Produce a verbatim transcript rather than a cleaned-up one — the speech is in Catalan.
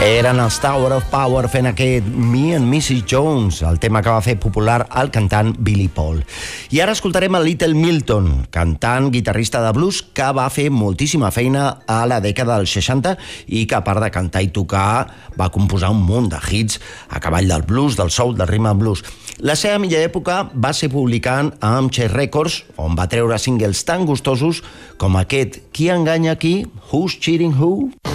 Eren els Tower of Power fent aquest Me and missus Jones, el tema que va fer popular el cantant Billy Paul. I ara escoltarem el Little Milton, cantant, guitarrista de blues que va fer moltíssima feina a la dècada dels seixanta i que, a part de cantar i tocar, va composar un munt de hits a cavall del blues, del soul, del rhythm and blues. La seva millor època va ser publicant amb Chess Records, on va treure singles tan gustosos com aquest Qui enganya qui? Who's cheating who?